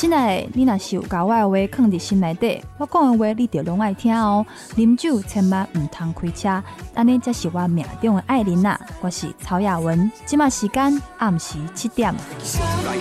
亲爱的，你若是有把我的话藏伫心内底，我讲的话你就拢爱听哦。啉酒千万唔通开车，安尼才是我命中的爱人啊！我是曹雅文，即马时间暗时7点。